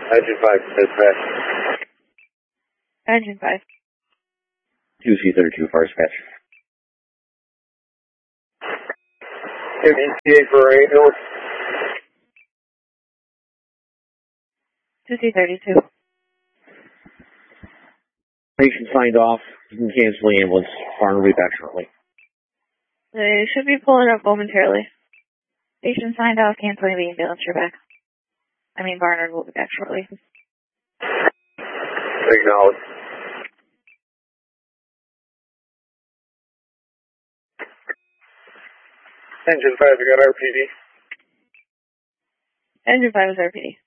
Engine 5, dispatch. Engine 5. 2C32 fire dispatch. ETA for ambulance. 2C32. Patient signed off. You can cancel the ambulance. Barn will be back shortly. They should be pulling up momentarily. Patient signed off, canceling the ambulance. You're back. Barnard will be back shortly. Acknowledge. Engine 5, you got RPD. Engine 5 is RPD.